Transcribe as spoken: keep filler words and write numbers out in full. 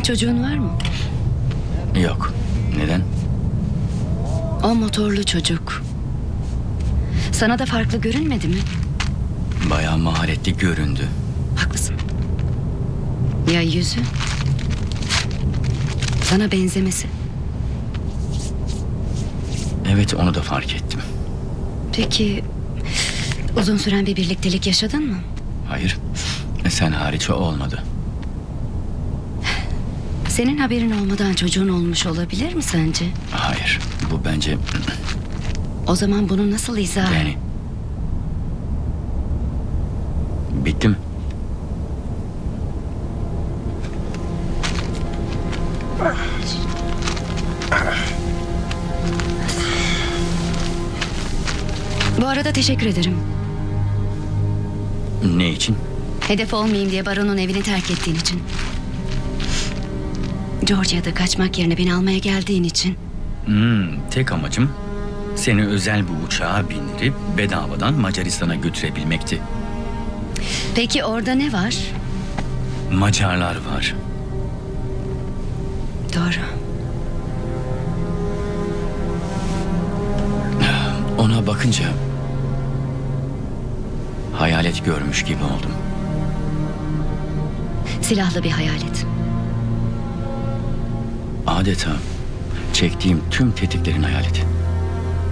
Çocuğun var mı? Yok. Neden? O motorlu çocuk. Sana da farklı görünmedi mi? Bayağı maharetli göründü. Haklısın. Ya yüzü? Sana benzemesi. Evet, onu da fark ettim. Peki uzun süren bir birliktelik yaşadın mı? Hayır. Sen hariç o olmadı. Senin haberin olmadan çocuğun olmuş olabilir mi sence? Hayır. Bu bence... O zaman bunu nasıl izah... Yani... Bitti mi? Bu arada teşekkür ederim. Ne için? Hedef olmayayım diye baronun evini terk ettiğin için. Georgia'da kaçmak yerine beni almaya geldiğin için. Hmm, tek amacım seni özel bir uçağa bindirip bedavadan Macaristan'a götürebilmekti. Peki orada ne var? Macarlar var. Doğru. Ona bakınca hayalet görmüş gibi oldum. Silahlı bir hayalet. Adeta çektiğim tüm tetiklerin hayaleti.